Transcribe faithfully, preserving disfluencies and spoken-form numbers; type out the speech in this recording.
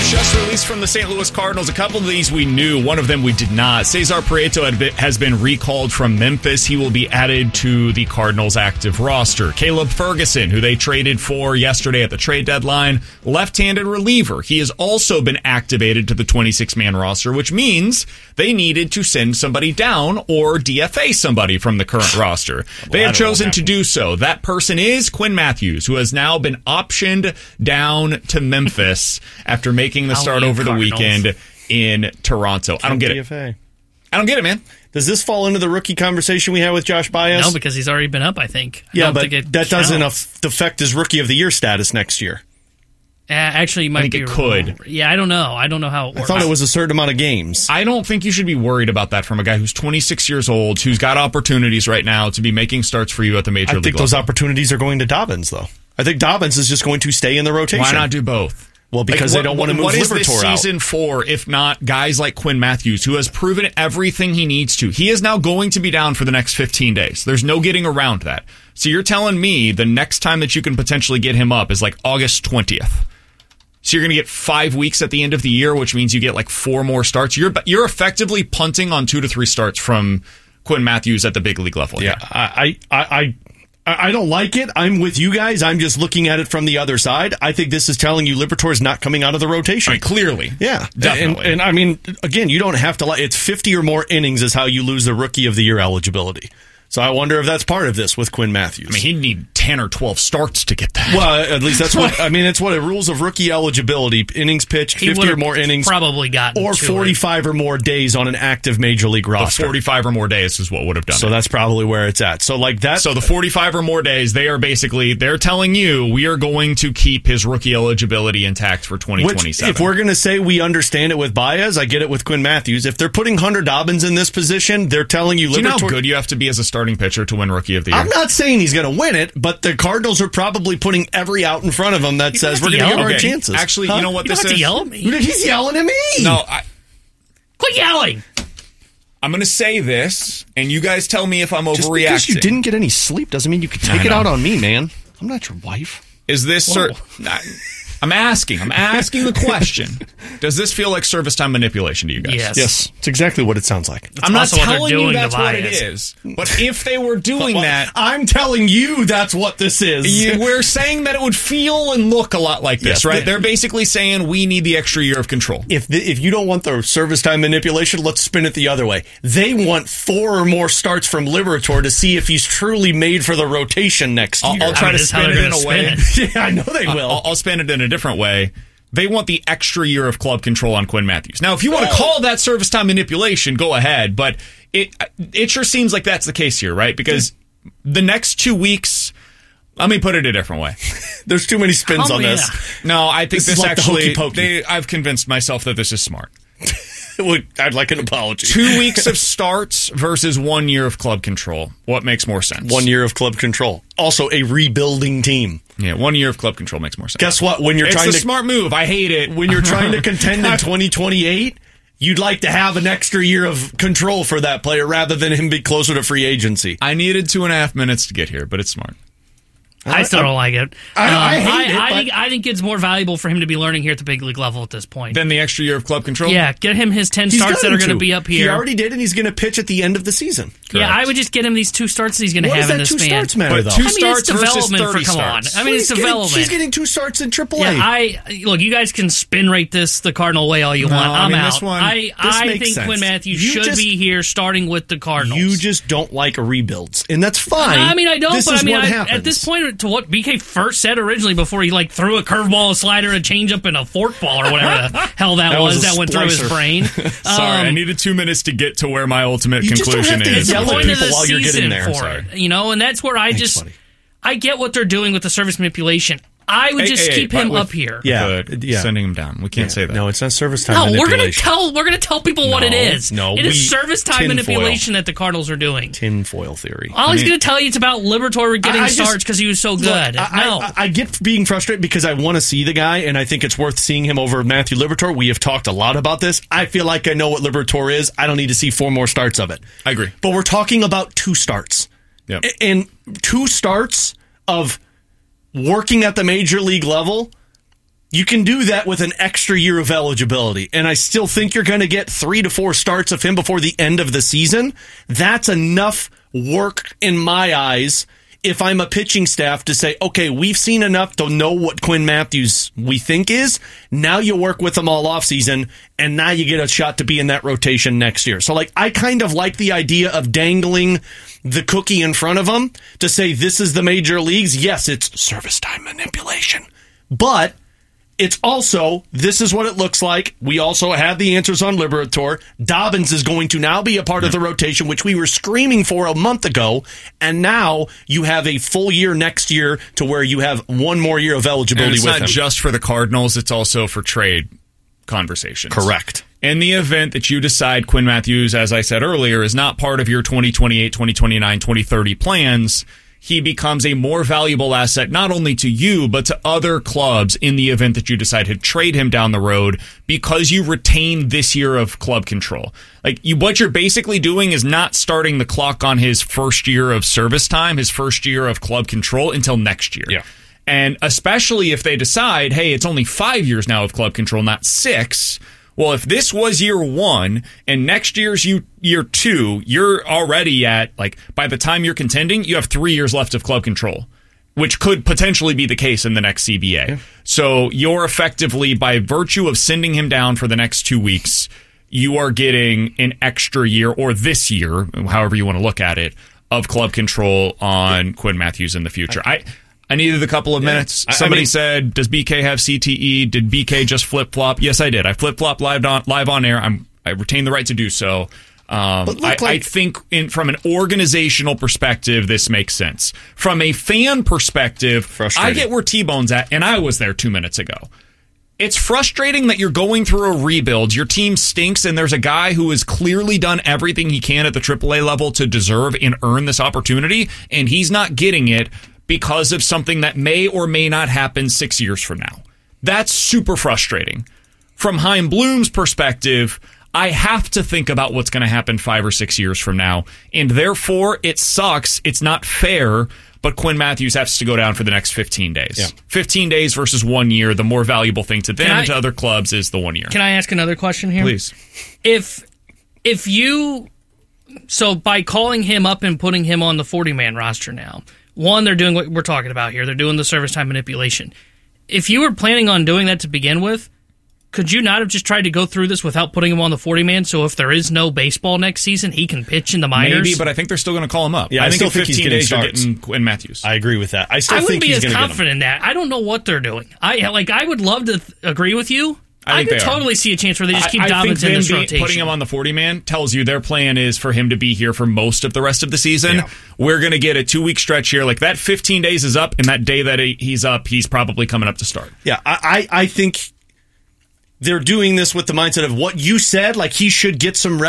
just released from the Saint Louis Cardinals. A couple of these we knew. One of them we did not. Cesar Prieto had been, has been recalled from Memphis. He will be added to the Cardinals' active roster. Caleb Ferguson, who they traded for yesterday at the trade deadline, left-handed reliever. He has also been activated to the twenty-six man roster, which means they needed to send somebody down or D F A somebody from the current roster. Well, they have chosen to do so. That person is Quinn Matthews, who has now been optioned down to Memphis after making the start over the weekend in Toronto. I don't get it. I don't get it, man. Does this fall into the rookie conversation we had with Josh Baez? No, because he's already been up, I think. I yeah, but that doesn't affect his rookie of the year status next year. Uh, actually, it might I think be it could. Yeah, I don't know. I don't know how it works. I thought it was a certain amount of games. I don't think you should be worried about that from a guy who's twenty-six years old, who's got opportunities right now to be making starts for you at the major league level. I think those opportunities are going to Dobbins, though. I think Dobbins is just going to stay in the rotation. Why not do both? Well, because like, what, they don't want to move Liberatore out. What is this season out. for if not guys like Quinn Matthews, who has proven everything he needs to? He is now going to be down for the next fifteen days. There's no getting around that. So you're telling me the next time that you can potentially get him up is like August twentieth. So you're going to get five weeks at the end of the year, which means you get like four more starts. You're you're effectively punting on two to three starts from Quinn Matthews at the big league level. Yeah, I, I, I, I don't like it. I'm with you guys. I'm just looking at it from the other side. I think this is telling you Liberatore is not coming out of the rotation. I mean, clearly. Yeah, definitely. And, and I mean, again, you don't have to like. It's fifty or more innings is how you lose the rookie of the year eligibility. So I wonder if that's part of this with Quinn Matthews. I mean, he'd need ten or twelve starts to get that. Well, at least that's what, I mean, it's what it rules of rookie eligibility. Innings pitched, fifty or more innings. Probably gotten Or forty-five or more days on an active major league roster. The forty-five or more days is what would have done So it. that's probably where it's at. So like that. So the forty-five or more days, they are basically, they're telling you we are going to keep his rookie eligibility intact for twenty twenty-seven. Which, if we're going to say we understand it with Baez, I get it with Quinn Matthews. If they're putting Hunter Dobbins in this position, they're telling you Liberatore. Do you know how good you have to be as a starting pitcher to win Rookie of the Year? I'm not saying he's going to win it, but the Cardinals are probably putting every out in front of him that you says we're going to give okay. our chances. Actually, huh? you know what you this don't have is? To yell at me. He's yelling at me. No, I, quit yelling. I'm going to say this, and you guys tell me if I'm overreacting. Just because you didn't get any sleep doesn't mean you can take it out on me, man. I'm not your wife. Is this... Sir, I'm asking. I'm asking the question. Does this feel like service time manipulation to you guys? Yes. Yes. It's exactly what it sounds like. I'm not telling you that's what it is. But if they were doing well, that... I'm telling you that's what this is. You, we're saying that it would feel and look a lot like this, yes, right? The, They're basically saying we need the extra year of control. If the, if you don't want the service time manipulation, let's spin it the other way. They want four or more starts from Liberatore to see if he's truly made for the rotation next year. I'll, I'll try I mean, to spin it in a way. It. Yeah, I know they will. I'll, I'll spin it in a different way. They want the extra year of club control on Quinn Matthews. Now, if you want to call that service time manipulation, go ahead. But it it sure seems like that's the case here, right? Because the next two weeks, let me put it a different way. There's too many spins oh, on yeah. this. No, I think this, this, is like actually, the they, I've convinced myself that this is smart. I'd like an apology. Two weeks of starts versus one year of club control. What makes more sense? One year of club control. Also a rebuilding team. Yeah, one year of club control makes more sense. Guess what? When you're it's trying a to smart move. I hate it. When you're trying to contend in twenty twenty-eight, you'd like to have an extra year of control for that player rather than him be closer to free agency. I needed two and a half minutes to get here, but it's smart. I still don't like it. I, um, I hate I, it. I think I think it's more valuable for him to be learning here at the big league level at this point. Then the extra year of club control? Yeah, get him his ten He's starts that are going to to be up here. He already did, and he's going to pitch at the end of the season. Correct. Yeah, I would just get him these two starts that he's going to have in that this two span. starts matter, but though? two I mean, starts it's development versus thirty for come starts. on. I mean, well, it's he's development. Getting, he's getting two starts in triple A. Yeah, I look. You guys can spin rate this the Cardinal way all you no, want. I I'm mean, out. This one, I this I makes think sense. Quinn Matthews You should just, be here, starting with the Cardinals. You just don't like rebuilds, and that's fine. I mean, I don't. This but is I mean, what I, happens. at this point, to what B K first said originally, before he like threw a curveball, a slider, a changeup, and a forkball or whatever the hell that, That was, was a that went through his splicer. brain. Sorry, um, I needed two minutes to get to where my ultimate You just don't conclusion have to is. yell the at point of people the while you're getting season there. for Sorry. it, you know, and that's where I Thanks, just buddy. I get what they're doing with the service manipulation. I would Hey, just hey, keep hey, him with- up here. Yeah, Good. yeah. Sending him down. We can't Yeah. say that. No, it's not service time No, we're gonna manipulation. tell we're gonna tell people what it No, is. no, it is we- service time tinfoil. manipulation that the Cardinals are doing. Tinfoil theory. All he's mean- going to tell you it's about Liberatore getting I- I just- starts because he was so Look, good. I, no, I, I get being frustrated because I want to see the guy, and I think it's worth seeing him over Matthew Liberatore. We have talked a lot about this. I feel like I know what Liberatore is. I don't need to see four more starts of it. I agree. But we're talking about two starts. Yep. A- And two starts of working at the major league level You can do that with an extra year of eligibility, and I still think you're going to get three to four starts of him before the end of the season. That's enough work in my eyes if I'm a pitching staff to say, okay, we've seen enough to know what Quinn Matthews we think is. Now you work with him all offseason, and now you get a shot to be in that rotation next year. So, like, I kind of like the idea of dangling the cookie in front of him to say this is the major leagues. Yes, it's service time manipulation, but it's also, this is what it looks like. We also have the answers on Liberator. Dobbins is going to now be a part of the rotation, which we were screaming for a month ago. And now you have a full year next year to where you have one more year of eligibility and it's with not him. Just for the Cardinals, it's also for trade conversations. Correct. In the event that you decide Quinn Matthews, as I said earlier, is not part of your twenty twenty-eight, twenty twenty-nine, twenty thirty plans, he becomes a more valuable asset not only to you, but to other clubs in the event that you decide to trade him down the road because you retain this year of club control. Like, you, what you're basically doing is not starting the clock on his first year of service time, his first year of club control until next year. Yeah. And especially if they decide, hey, it's only five years now of club control, not six. Well, if this was year one and next year's you, year two, you're already at, like, by the time you're contending, you have three years left of club control, which could potentially be the case in the next C B A. Yeah. So you're effectively, by virtue of sending him down for the next two weeks, you are getting an extra year, or this year, however you want to look at it, of club control on yeah. Quinn Matthews in the future. I... I needed a couple of minutes. Yeah. Somebody I mean, said, does B K have C T E? Did B K just flip-flop? Yes, I did. I flip-flopped live on, live on air. I'm, I retain the right to do so. Um, I, like- I think in, from an organizational perspective, this makes sense. From a fan perspective, I get where T-Bone's at, and I was there two minutes ago. It's frustrating that you're going through a rebuild, your team stinks, and there's a guy who has clearly done everything he can at the triple A level to deserve and earn this opportunity, and he's not getting it because of something that may or may not happen six years from now. That's super frustrating. From Chaim Bloom's perspective, I have to think about what's going to happen five or six years from now, and therefore it sucks. It's not fair, but Quinn Matthews has to go down for the next fifteen days. Yeah. fifteen days versus one year, the more valuable thing to them I, and to other clubs is the one year. Can I ask another question here? Please. If if you... So by calling him up and putting him on the forty-man roster now, one, they're doing what we're talking about here. They're doing the service time manipulation. If you were planning on doing that to begin with, could you not have just tried to go through this without putting him on the forty-man, so if there is no baseball next season, he can pitch in the minors? Maybe, but I think they're still going to call him up. Yeah, I, I think think in fifteen days starts. you're getting Quinn Matthews. I agree with that. I still I think he's wouldn't going be to as confident in that. I don't know what they're doing. I like. I would love to th- agree with you. I, I could totally see a chance where they just keep Dobbins in this rotation. Putting him on the forty-man tells you their plan is for him to be here for most of the rest of the season. Yeah. We're going to get a two-week stretch here. Like, that fifteen days is up, and that day that he's up, he's probably coming up to start. Yeah, I, I think they're doing this with the mindset of what you said, like he should get some rest.